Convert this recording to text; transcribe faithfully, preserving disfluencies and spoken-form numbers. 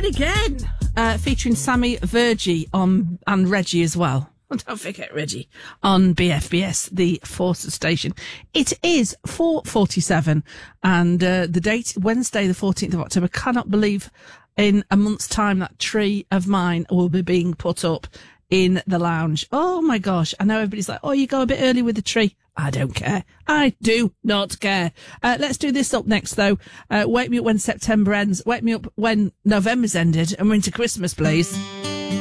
again, uh, featuring Sammy Virgie on and Reggie as well. Don't forget Reggie on B F B S, the Forces station. It is four forty-seven, and uh, the date, Wednesday, the fourteenth of October. Cannot believe in a month's time that tree of mine will be being put up in the lounge. Oh my gosh. I know everybody's like, oh, you go a bit early with the tree. I don't care. I do not care. Uh, let's do this up next, though. Uh, wake me up when September ends. Wake me up when November's ended and we're into Christmas, please.